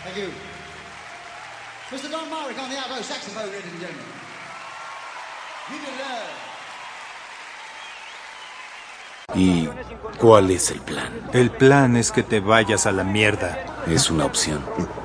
Thank you. Mr. Don Marek on the alto saxophone, ladies and gentlemen. You can learn. ¿Y cuál es el plan? El plan es que te vayas a la mierda. Es una opción.